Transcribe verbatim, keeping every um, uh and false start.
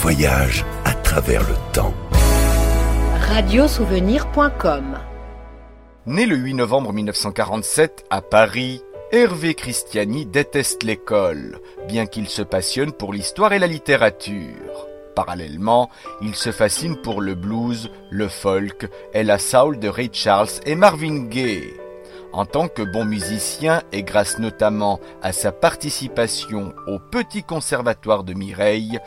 voyage à travers le temps. radiosouvenir point com. Né le huit novembre mille neuf cent quarante-sept à Paris, Hervé Christiani déteste l'école, bien qu'il se passionne pour l'histoire et la littérature. Parallèlement, il se fascine pour le blues, le folk et la soul de Ray Charles et Marvin Gaye. En tant que bon musicien et grâce notamment à sa participation au Petit Conservatoire de Mireille,